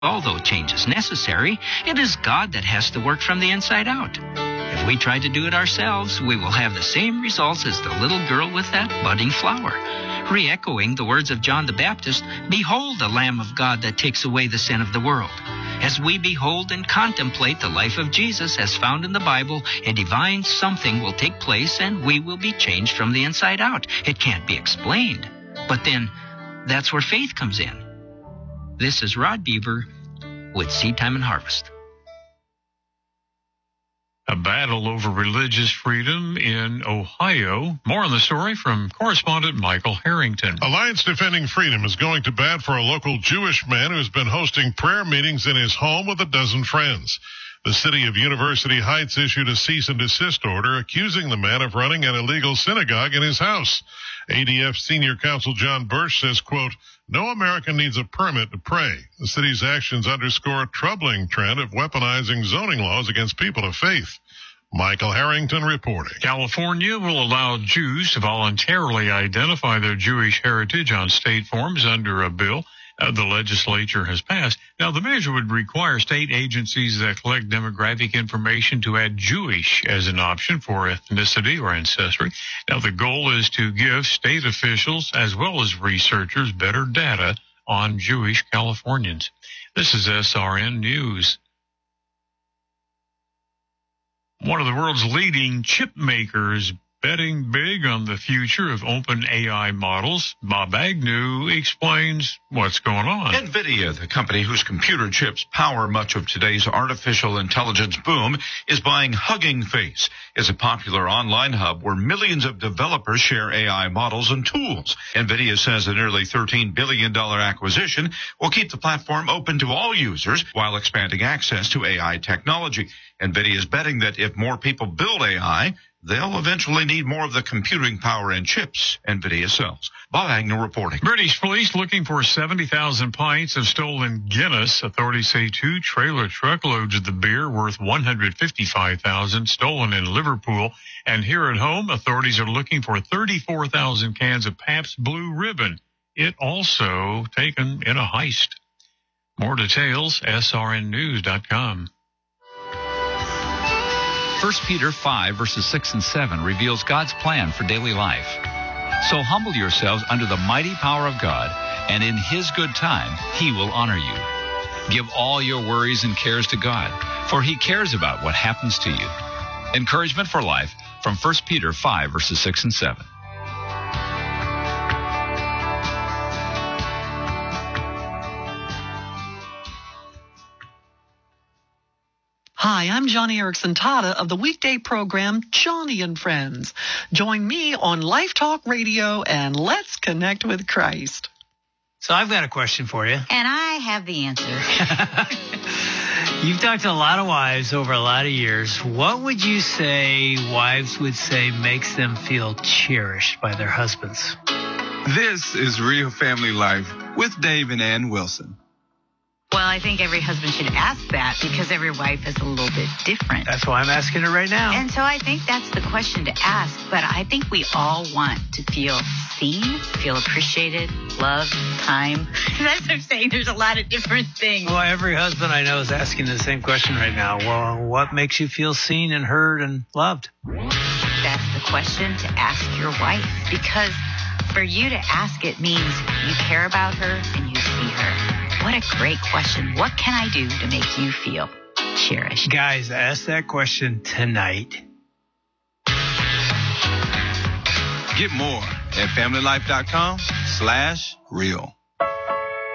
Although change is necessary, it is God that has to work from the inside out. If we try to do it ourselves, we will have the same results as the little girl with that budding flower. Re-echoing the words of John the Baptist, "Behold the Lamb of God that takes away the sin of the world." As we behold and contemplate the life of Jesus as found in the Bible, a divine something will take place and we will be changed from the inside out. It can't be explained. But then, that's where faith comes in. This is Rod Beaver with Seed Time and Harvest. A battle over religious freedom in Ohio. More on the story from correspondent Michael Harrington. Alliance Defending Freedom is going to bat for a local Jewish man who's been hosting prayer meetings in his home with a dozen friends. The city of University Heights issued a cease and desist order accusing the man of running an illegal synagogue in his house. ADF Senior Counsel John Birch says, quote, "No American needs a permit to pray. The city's actions underscore a troubling trend of weaponizing zoning laws against people of faith." Michael Harrington reporting. California will allow Jews to voluntarily identify their Jewish heritage on state forms under a bill the legislature has passed. Now, the measure would require state agencies that collect demographic information to add Jewish as an option for ethnicity or ancestry. Now, the goal is to give state officials as well as researchers better data on Jewish Californians. This is SRN News. One of the world's leading chip makers betting big on the future of open AI models. Bob Agnew explains what's going on. NVIDIA, the company whose computer chips power much of today's artificial intelligence boom, is buying Hugging Face. It's a popular online hub where millions of developers share AI models and tools. NVIDIA says the nearly $13 billion acquisition will keep the platform open to all users while expanding access to AI technology. NVIDIA is betting that if more people build AI, they'll eventually need more of the computing power and chips NVIDIA sells. Bob Agnew reporting. British police looking for 70,000 pints of stolen Guinness. Authorities say 2 trailer truckloads of the beer worth $155,000 stolen in Liverpool. And here at home, authorities are looking for 34,000 cans of Pabst Blue Ribbon. It also taken in a heist. More details, srnnews.com. 1 Peter 5, verses 6 and 7 reveals God's plan for daily life. So humble yourselves under the mighty power of God, and in His good time, He will honor you. Give all your worries and cares to God, for He cares about what happens to you. Encouragement for life from 1 Peter 5, verses 6 and 7. Hi, I'm Johnny Erickson Tada of the weekday program Johnny and Friends. Join me on Life Talk Radio and let's connect with Christ. So I've got a question for you. And I have the answer. You've talked to a lot of wives over a lot of years. What would you say wives would say makes them feel cherished by their husbands? This is Real Family Life with Dave and Ann Wilson. Well, I think every husband should ask that because every wife is a little bit different. That's why I'm asking it right now. And so I think that's the question to ask. But I think we all want to feel seen, feel appreciated, loved, time. That's what I'm saying. There's a lot of different things. Well, every husband I know is asking the same question right now. Well, what makes you feel seen and heard and loved? That's the question to ask your wife. Because for you to ask it means you care about her and you see her. What a great question. What can I do to make you feel cherished? Guys, ask that question tonight. Get more at familylife.com/real.